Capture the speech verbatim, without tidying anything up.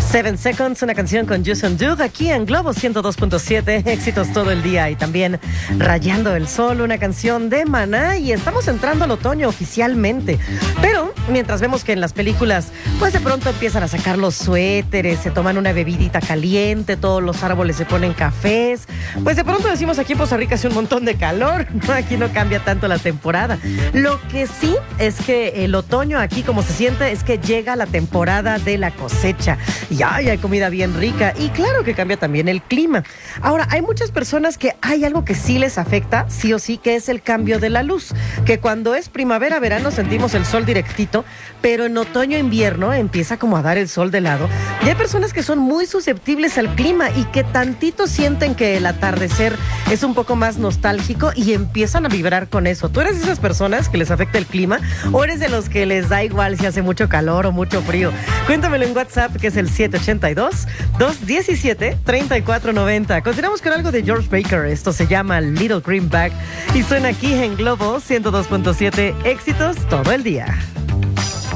Seven Seconds, una canción con Jason Doug aquí en Globo ciento dos punto siete, éxitos todo el día. Y también Rayando el Sol, una canción de Maná. Y estamos entrando al otoño oficialmente. Pero mientras vemos que en las películas, pues de pronto empiezan a sacar los suéteres, se toman una bebidita caliente, todos los árboles se ponen cafés, pues de pronto decimos aquí en Poza Rica hace un montón de calor, ¿no? Aquí no cambia tanto la temporada. Lo que sí es que el otoño aquí, como se siente, es que llega la temporada de la cosecha. Y ay, hay comida bien rica. Y claro que cambia también el clima. Ahora, hay muchas personas que hay algo que sí les afecta, sí o sí, que es el cambio de la luz. Que cuando es primavera, verano, sentimos el sol directito, pero en otoño, invierno, empieza como a dar el sol de lado. Y hay personas que son muy susceptibles al clima y que tantito sienten que el atardecer es un poco más nostálgico y empiezan a vibrar con eso. ¿Tú eres de esas personas que les afecta el clima o eres de los que les da igual si hace mucho calor o mucho frío? Cuéntamelo en WhatsApp, que es el siete ocho dos, dos uno siete, tres cuatro nueve cero. Continuamos con algo de George Baker. Esto se llama Little Green Bag y suena aquí en Globo ciento dos punto siete, éxitos todo el día.